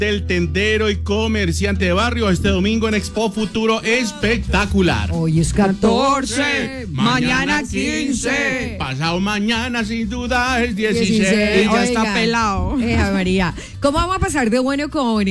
del tendero y comerciante de barrio este domingo en Expo Futuro Espectacular. Hoy es 14, mañana 15. Pasado mañana sin duda es 16. Ya está pelado. María, ¿cómo vamos a pasar de bueno con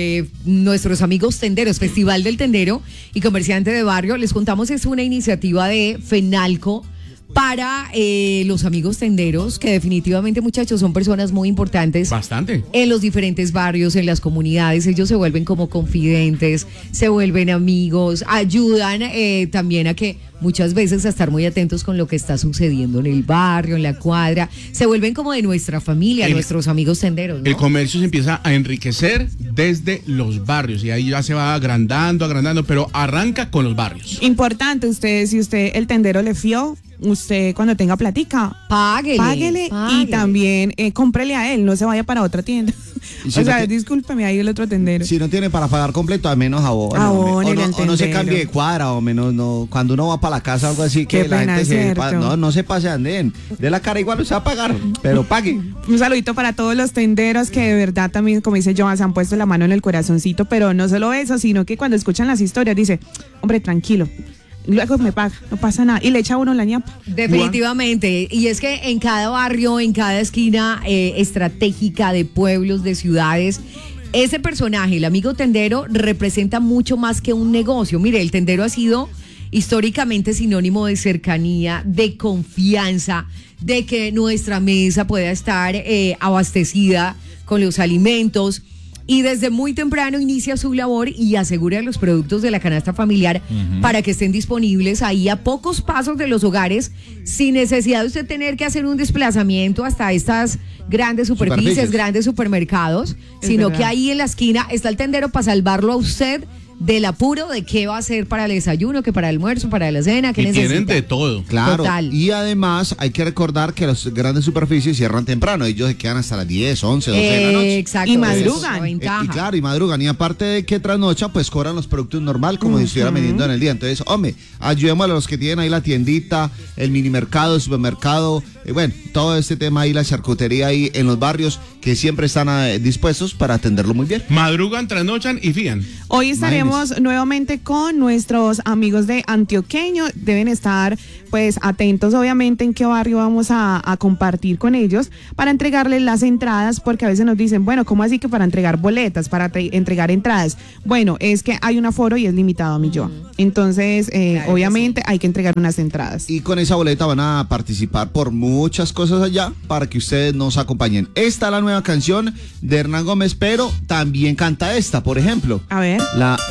nuestros amigos tenderos? Festival del Tendero y Comerciante de Barrio. Les contamos, es una iniciativa de FENALCO para los amigos tenderos, que definitivamente, muchachos, son personas muy importantes. Bastante. En los diferentes barrios, en las comunidades, ellos se vuelven como confidentes, se vuelven amigos, ayudan también a que muchas veces a estar muy atentos con lo que está sucediendo en el barrio, en la cuadra, se vuelven como de nuestra familia, nuestros amigos tenderos, ¿no? El comercio se empieza a enriquecer desde los barrios y ahí ya se va agrandando, pero arranca con los barrios. Importante, si usted el tendero le fió, usted cuando tenga platica, páguele. Y también cómprele a él, no se vaya para otra tienda. Si discúlpeme, ahí el otro tendero. Si no tiene para pagar completo, al menos abone o no se cambie de cuadra, o menos no, cuando uno va para la casa o algo así, que la gente no se pase andén, de la cara igual se va a pagar, pero pague. Un saludito para todos los tenderos que de verdad también, como dice Joan, se han puesto la mano en el corazoncito, pero no solo eso, sino que cuando escuchan las historias dice, hombre, tranquilo, luego me paga, no pasa nada, y le echa uno la ñapa. Definitivamente, y es que en cada barrio, en cada esquina estratégica de pueblos, de ciudades, ese personaje, el amigo tendero, representa mucho más que un negocio. Mire, el tendero ha sido históricamente sinónimo de cercanía, de confianza, de que nuestra mesa pueda estar abastecida con los alimentos. Y desde muy temprano inicia su labor y asegura los productos de la canasta familiar para que estén disponibles ahí a pocos pasos de los hogares, sin necesidad de usted tener que hacer un desplazamiento hasta estas grandes superficies, grandes supermercados, sino que ahí en la esquina está el tendero para salvarlo a usted del apuro de qué va a hacer para el desayuno, que para el almuerzo, para la cena, que necesita. Tienen de todo. Claro. Total. Y además hay que recordar que las grandes superficies cierran temprano. Ellos se quedan hasta las 10, 11, 12 de la noche. Exacto. Y madrugan. Y madrugan. Y aparte de que trasnochan, pues cobran los productos normal, como si estuvieran vendiendo en el día. Entonces, hombre, ayudemos a los que tienen ahí la tiendita, el mini mercado, el supermercado, todo este tema ahí, la charcutería ahí en los barrios, que siempre están dispuestos para atenderlo muy bien. Madrugan, trasnochan y fían. Hoy estaremos nuevamente con nuestros amigos de Antioqueño. Deben estar pues atentos obviamente en qué barrio vamos a compartir con ellos para entregarles las entradas, porque a veces nos dicen, bueno, ¿cómo así que para entregar boletas, para entregar entradas? Bueno, es que hay un aforo y es limitado a 1.000.000. Entonces, claro, obviamente hay que entregar unas entradas. Y con esa boleta van a participar por muchas cosas allá para que ustedes nos acompañen. Esta es la nueva canción de Hernán Gómez, pero también canta esta, por ejemplo. A ver.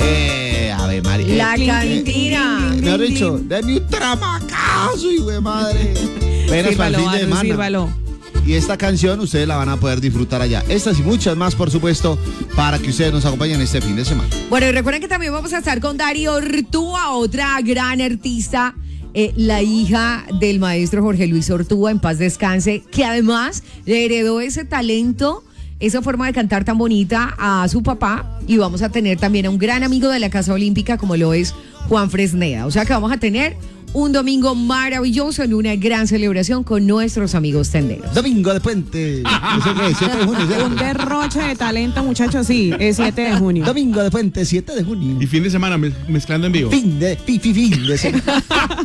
Ave María. La cantina. Mejor dicho, denme un tramacazo, hijo de madre. Apenas para el fin de semana. Sírvalo. Y esta canción ustedes la van a poder disfrutar allá. Estas y muchas más, por supuesto, para que ustedes nos acompañen este fin de semana. Bueno, y recuerden que también vamos a estar con Darío Ortúa, otra gran artista, la hija del maestro Jorge Luis Ortúa, en paz descanse, que además le heredó ese talento, esa forma de cantar tan bonita a su papá. Y vamos a tener también a un gran amigo de la Casa Olímpica, como lo es Juan Fresneda. O sea que vamos a tener un domingo maravilloso en una gran celebración con nuestros amigos tenderos. Domingo de Puente. 7 de junio. Un derroche de talento, muchachos, sí, es 7 de junio. Domingo de Puente, 7 de junio. Y fin de semana mezclando en vivo. Fin de semana.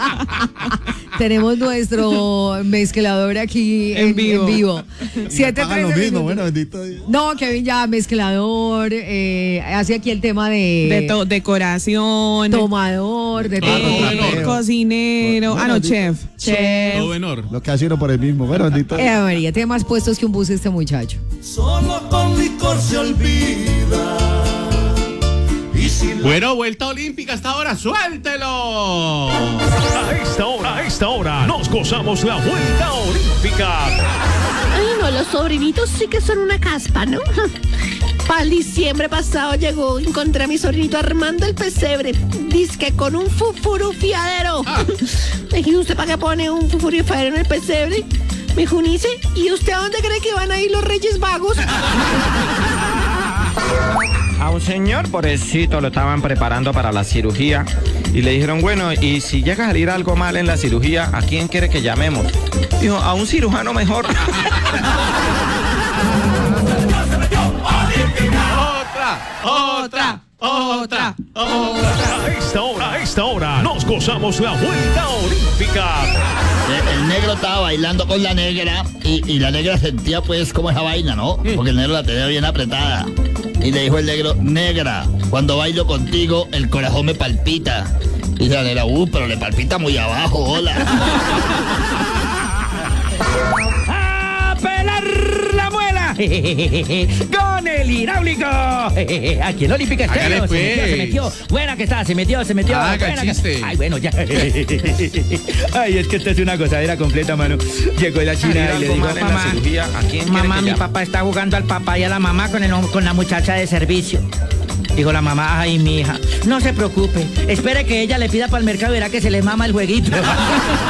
Tenemos nuestro mezclador aquí en vivo. 7:13 lo mismo, bueno, bendito Dios. No, Kevin ya mezclador, hace aquí el tema de decoración, tomador, de todo. Cocinero, chef. Todo menor. Lo que hace uno por el mismo, bueno, bendito Dios. María, tiene más puestos que un bus este muchacho. Solo con licor se olvida. Bueno, vuelta olímpica hasta ahora, suéltelo. A esta hora nos gozamos la vuelta olímpica. Ay, no, los sobrinitos sí que son una caspa, ¿no? Para el diciembre pasado encontré a mi sobrinito armando el pesebre, dizque con un fufurufiadero. Me dije, ¿usted para qué pone un fufurufiadero en el pesebre? Me dijo, Unice, ¿y usted a dónde cree que van a ir los Reyes Vagos? A un señor, pobrecito, lo estaban preparando para la cirugía y le dijeron, bueno, y si llega a salir algo mal en la cirugía, ¿a quién quiere que llamemos? Dijo, a un cirujano mejor. A esta hora, nos gozamos la vuelta olímpica. El negro estaba bailando con la negra y la negra sentía pues como esa vaina, ¿no? Porque el negro la tenía bien apretada. Y le dijo el negro, negra, cuando bailo contigo el corazón me palpita. Y la negra, pero le palpita muy abajo, hola. ¡A pelar la muela! ¡Con el hidráulico! Aquí en Olímpica Estéreo se metió. Buena que está, se metió. Haga chiste. Ay, bueno, ya. Ay, es que esta es una gozadera completa, mano. Llegó la china y le dijo, mamá, mi papá está jugando al papá y a la mamá con la muchacha de servicio. Dijo la mamá, ay, mi hija, no se preocupe, espere que ella le pida para el mercado y verá que se le mama el jueguito.